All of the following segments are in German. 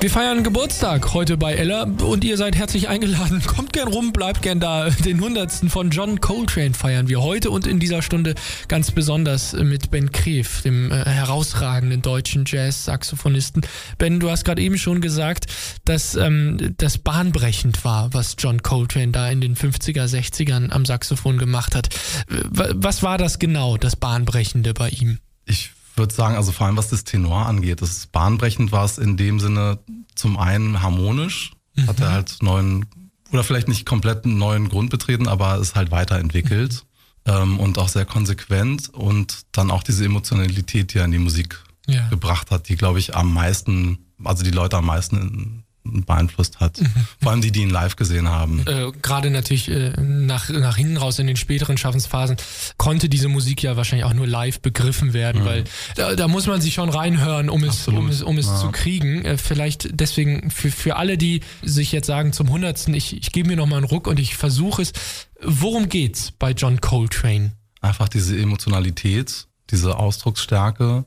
Wir feiern Geburtstag heute bei Ella und ihr seid herzlich eingeladen. Kommt gern rum, bleibt gern da. Den 100. von John Coltrane feiern wir heute und in dieser Stunde ganz besonders mit Ben Kreef, dem herausragenden deutschen Jazz-Saxophonisten. Ben, du hast gerade eben schon gesagt, dass das bahnbrechend war, was John Coltrane da in den 50er, 60ern am Saxophon gemacht hat. Was war das genau, das Bahnbrechende bei ihm? Ich würde sagen, also vor allem was das Tenor angeht, das ist bahnbrechend, war es in dem Sinne zum einen harmonisch, hat er halt neuen, oder vielleicht nicht komplett einen neuen Grund betreten, aber ist halt weiterentwickelt und auch sehr konsequent und dann auch diese Emotionalität, die er in die Musik gebracht hat, die, glaube ich, am meisten, also die Leute am meisten beeinflusst hat. Vor allem die ihn live gesehen haben. Gerade natürlich nach hinten raus in den späteren Schaffensphasen konnte diese Musik ja wahrscheinlich auch nur live begriffen werden, weil da muss man sich schon reinhören, um es zu kriegen. Vielleicht deswegen für alle, die sich jetzt sagen zum 100. Ich gebe mir nochmal einen Ruck und ich versuche es. Worum geht's bei John Coltrane? Einfach diese Emotionalität, diese Ausdrucksstärke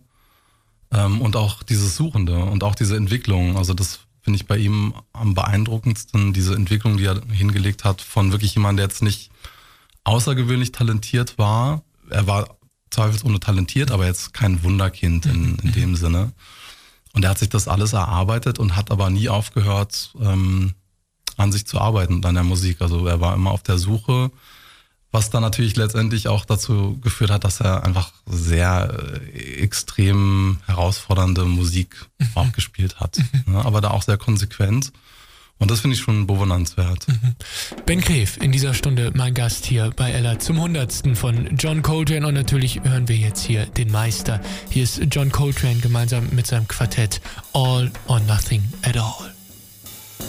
und auch dieses Suchende und auch diese Entwicklung. Also das finde ich bei ihm am beeindruckendsten, diese Entwicklung, die er hingelegt hat, von wirklich jemandem, der jetzt nicht außergewöhnlich talentiert war. Er war zweifelsohne talentiert, aber jetzt kein Wunderkind in dem Sinne. Und er hat sich das alles erarbeitet und hat aber nie aufgehört, an sich zu arbeiten und an der Musik. Also er war immer auf der Suche, was dann natürlich letztendlich auch dazu geführt hat, dass er einfach sehr extrem herausfordernde Musik auch gespielt hat. Aber da auch sehr konsequent. Und das finde ich schon bewundernswert. Ben Kreef in dieser Stunde mein Gast hier bei Ella zum 100. von John Coltrane. Und natürlich hören wir jetzt hier den Meister. Hier ist John Coltrane gemeinsam mit seinem Quartett All or Nothing at All.